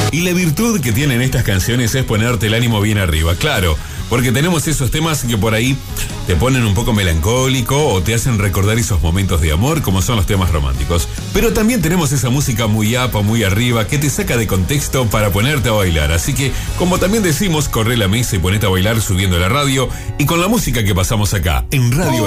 Y la virtud que tienen estas canciones es ponerte el ánimo bien arriba, claro, porque tenemos esos temas que por ahí te ponen un poco melancólico o te hacen recordar esos momentos de amor, como son los temas románticos. Pero también tenemos esa música muy apa, muy arriba, que te saca de contexto para ponerte a bailar. Así que, como también decimos, corre la mesa y ponete a bailar subiendo la radio y con la música que pasamos acá, en Radio